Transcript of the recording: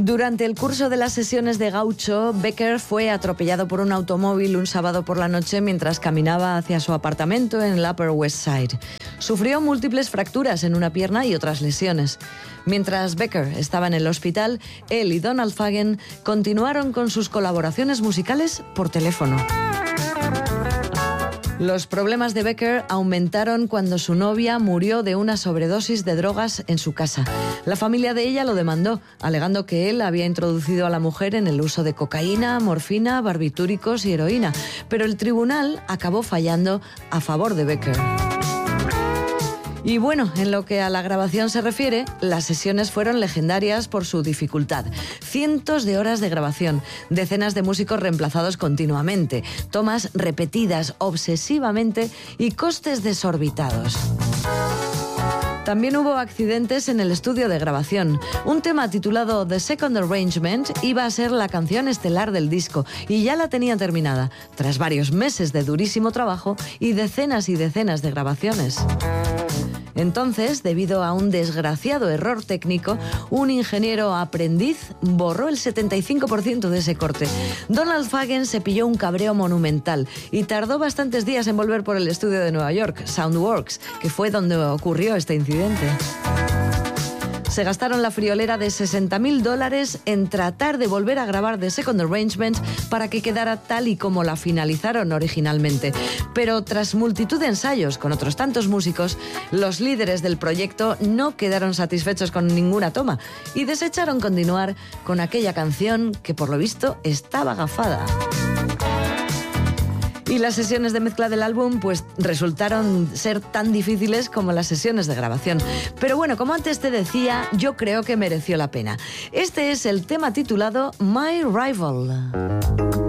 Durante el curso de las sesiones de gaucho, Becker fue atropellado por un automóvil un sábado por la noche mientras caminaba hacia su apartamento en el Upper West Side. Sufrió múltiples fracturas en una pierna y otras lesiones. Mientras Becker estaba en el hospital, él y Donald Fagen continuaron con sus colaboraciones musicales por teléfono. Los problemas de Becker aumentaron cuando su novia murió de una sobredosis de drogas en su casa. La familia de ella lo demandó, alegando que él había introducido a la mujer en el uso de cocaína, morfina, barbitúricos y heroína, pero el tribunal acabó fallando a favor de Becker. Y bueno, en lo que a la grabación se refiere, las sesiones fueron legendarias por su dificultad. Cientos de horas de grabación, decenas de músicos reemplazados continuamente, tomas repetidas obsesivamente y costes desorbitados. También hubo accidentes en el estudio de grabación. Un tema titulado The Second Arrangement iba a ser la canción estelar del disco y ya la tenía terminada, tras varios meses de durísimo trabajo y decenas de grabaciones. Entonces, debido a un desgraciado error técnico, un ingeniero aprendiz borró el 75% de ese corte. Donald Fagen se pilló un cabreo monumental y tardó bastantes días en volver por el estudio de Nueva York, Soundworks, que fue donde ocurrió este incidente. Se gastaron la friolera de $60,000 en tratar de volver a grabar The Second Arrangement para que quedara tal y como la finalizaron originalmente. Pero tras multitud de ensayos con otros tantos músicos, los líderes del proyecto no quedaron satisfechos con ninguna toma y desecharon continuar con aquella canción que por lo visto estaba gafada. Y las sesiones de mezcla del álbum pues resultaron ser tan difíciles como las sesiones de grabación. Pero bueno, como antes te decía, yo creo que mereció la pena. Este es el tema titulado My Rival.